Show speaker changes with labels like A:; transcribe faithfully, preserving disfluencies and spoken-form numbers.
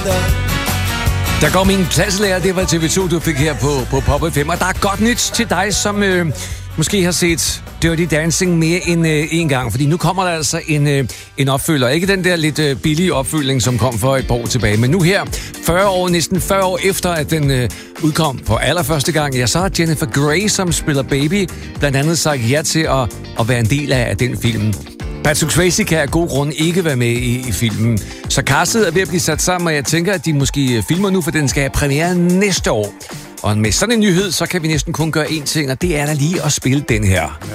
A: Der går min klasselærer, det var T V to, du fik her på, på Pop F M. Og der er godt nyt til dig, som øh, måske har set Dirty Dancing mere end øh, en gang. Fordi nu kommer der altså en, øh, en opfølger. Ikke den der lidt øh, billige opfølgning, som kom for et par år tilbage. Men nu her, fyrre år, næsten fyrre år efter, at den øh, udkom på allerførste gang, ja, så har Jennifer Grey, som spiller Baby, blandt andet sagt ja til at, at være en del af, af den film. Patrick Swayze kan af god grund ikke være med i, i filmen. Så castet er ved at blive sat sammen, og jeg tænker, at de måske filmer nu, for den skal have premiere næste år. Og med sådan en nyhed, så kan vi næsten kun gøre én ting, og det er da lige at spille den her.